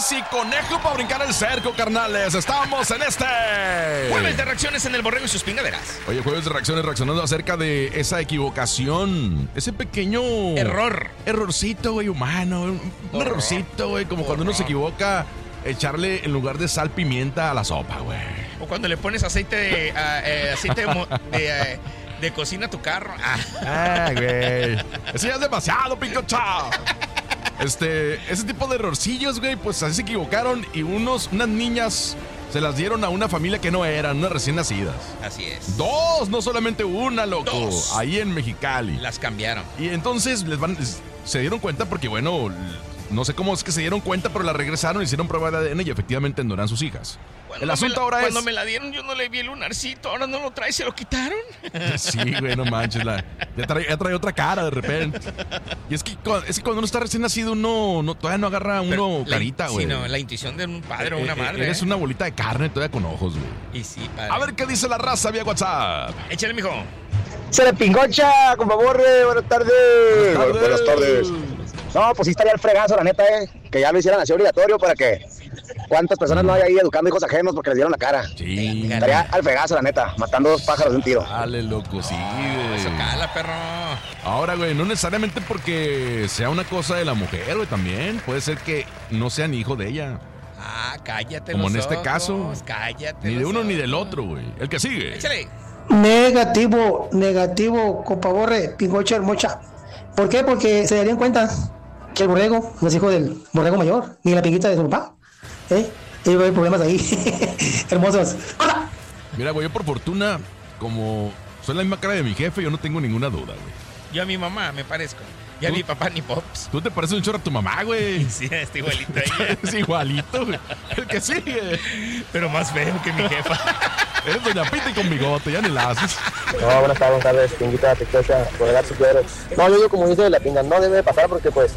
Alex y Conejo para brincar el cerco, carnales. Estamos en Jueves de reacciones en el Borrego y sus pingaderas. Oye, jueves de reacciones reaccionando acerca de esa equivocación. Ese pequeño... Errorcito, güey, humano. Un errorcito, güey, como cuando uno se equivoca, echarle en lugar de sal, pimienta a la sopa, güey. O cuando le pones aceite de cocina a tu carro. Güey. Eso ya es demasiado, pincocha. Ese tipo de errorcillos, güey, pues así se equivocaron y unas niñas se las dieron a una familia que no eran, unas recién nacidas. Así es. 2, no solamente una, loco. 2. Ahí en Mexicali. Las cambiaron. Y entonces se dieron cuenta porque, bueno, no sé cómo es que se dieron cuenta, pero la regresaron, hicieron prueba de ADN y efectivamente no eran sus hijas. El asunto ahora es... Cuando me la dieron yo no le vi el lunarcito, ahora no lo trae, ¿se lo quitaron? Sí, güey, no manches, ya trae otra cara de repente. Y es que cuando uno está recién nacido, uno todavía no agarra carita, güey. Sí, no, la intuición de un padre o una madre. Eres una bolita de carne todavía con ojos, güey. Y sí, padre. A ver qué dice la raza vía WhatsApp. Échale, mijo. Se le pingocha, con favor, buenas tardes. Buenas tardes. No, pues sí estaría el fregazo, la neta, que ya lo hicieran así obligatorio para que cuántas personas no hay ahí educando hijos ajenos porque les dieron la cara. Sí. Estaría al fregazo, la neta, matando 2 pájaros de un tiro. Dale, loco, sí, güey. Eso cala, perro. Ahora, güey, no necesariamente porque sea una cosa de la mujer, güey, también. Puede ser que no sean hijo de ella. Cállate. Como en este caso. Cállate. Ni de uno ni del otro, güey. El que sigue. Échale. Negativo, copaborre, pingocha hermosa. ¿Por qué? Porque se darían cuenta que el borrego no es hijo del borrego mayor, ni la pinguita de su papá. Y hay problemas ahí. Hermosos. ¡Hola! Mira, güey, yo por fortuna, como soy la misma cara de mi jefe, yo no tengo ninguna duda, güey. Yo a mi mamá me parezco. Y a mi papá ni pops. Tú te pareces un chorro a tu mamá, güey. Sí, está igualito a ella. Es igualito, güey. El que sigue. Pero más feo que mi jefa. Eres doña Pita y con bigote, ya ni la haces. No, buenas tardes, pinguita, tecocha, por el si quiero. No, yo digo como dice la pinga, no debe pasar porque pues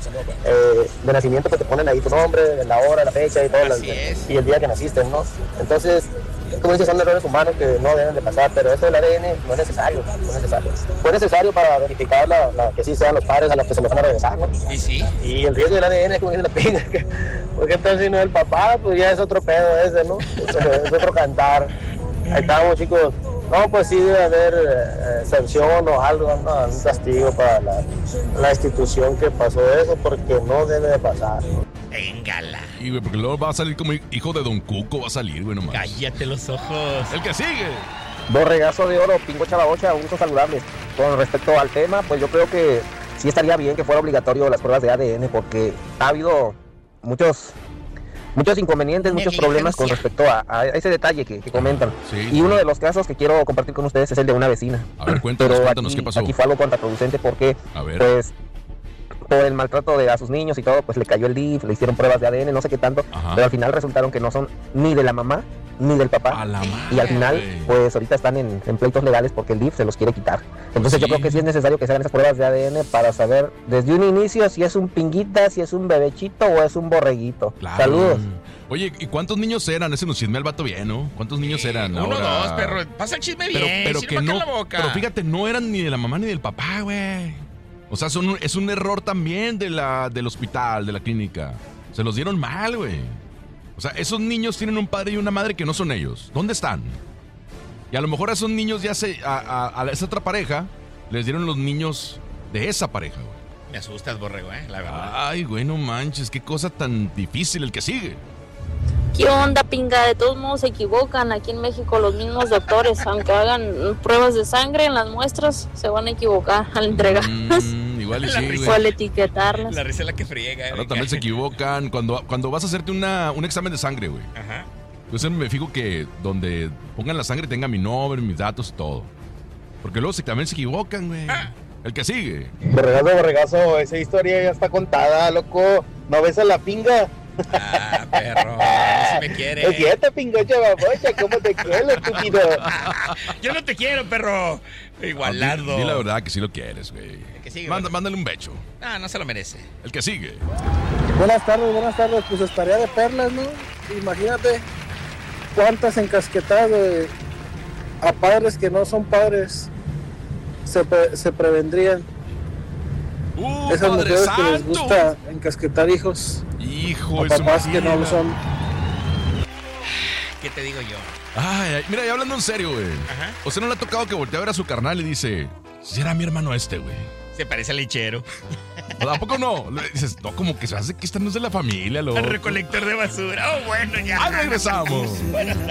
de nacimiento pues te ponen ahí tu nombre, la hora, la fecha y todo. Y el día que naciste, ¿no? Entonces, como dices, son errores humanos que no deben de pasar, pero eso del ADN no es necesario, Fue necesario para verificar que sí sean los padres a los que se les van a regresar, ¿no? Y sí. Y el riesgo del ADN, como dice la pinga, porque entonces si no es el papá, pues ya es otro pedo ese, ¿no? Es otro cantar. Ahí estamos, chicos. No, pues sí debe haber sanción o algo, ¿no? Un castigo para la institución que pasó eso, porque no debe de pasar. Engala. Y güey, porque luego va a salir como hijo de Don Cuco, va a salir, güey, nomás. Cállate los ojos. El que sigue. Borregazo de oro, pingocha babocha, un gusto saludable. Con respecto al tema, pues yo creo que sí estaría bien que fuera obligatorio las pruebas de ADN, porque ha habido muchos inconvenientes, muchos problemas con respecto a ese detalle que comentan. Sí, y uno de los casos que quiero compartir con ustedes es el de una vecina. A ver, cuéntanos, ¿qué pasó? Aquí fue algo contraproducente porque, pues, por el maltrato a sus niños y todo, pues le cayó el DIF, le hicieron pruebas de ADN, no sé qué tanto, pero al final resultaron que no son ni de la mamá ni del papá. Y al final, pues ahorita están en pleitos legales porque el DIF se los quiere quitar. Entonces yo creo que sí es necesario que se hagan esas pruebas de ADN para saber desde un inicio si es un pinguita, si es un bebechito o es un borreguito. Claro. Saludos. Oye, ¿y cuántos niños eran? Ese nos chisme al vato bien, ¿no? ¿Cuántos niños eran? 1 o 2, perro. Pasa el chisme bien. Pero si que no, no. la boca. Pero fíjate, no eran ni de la mamá ni del papá, güey. O sea, es un error también del hospital, de la clínica. Se los dieron mal, güey. O sea, esos niños tienen un padre y una madre que no son ellos. ¿Dónde están? Y a lo mejor a esos niños a esa otra pareja les dieron los niños de esa pareja, güey. Me asustas, borrego, la verdad. Ay, güey, no manches, qué cosa tan difícil el que sigue. ¿Qué onda, pinga? De todos modos se equivocan. Aquí en México los mismos doctores, aunque hagan pruebas de sangre en las muestras, se van a equivocar al entregarlas. Igual y sí, güey. O al etiquetarlas. La risa es la que friega. Ahora también se equivocan. Cuando vas a hacerte un examen de sangre, güey. Ajá. Yo siempre me fijo que donde pongan la sangre tenga mi nombre, mis datos y todo. Porque luego también se equivocan, güey. El que sigue. Borregazo, esa historia ya está contada, loco. ¿No ves a la pinga? Perro, no se me quiere. Es cierto, pingocha babocha, ¿cómo te quiero, estúpido? Yo no te quiero, perro. Igualado. Di la verdad que sí lo quieres, güey. Mándale un becho. No se lo merece. El que sigue. Buenas tardes. Pues estaría de perlas, ¿no? Imagínate cuántas encasquetadas a padres que no son padres se prevendrían. Esas mujeres que les gusta encasquetar hijos. Hijo, o papás que no lo son. ¿Qué te digo yo? Ay, mira, ya hablando en serio, güey. ¿O sea, no le ha tocado que voltee a ver a su carnal y dice, si era mi hermano güey? Se parece al lechero. ¿A poco no? Le dices, no, como que se hace que esta no es de la familia, loco. Al recolector de basura. Oh, bueno, ya. ¡Ah, regresamos!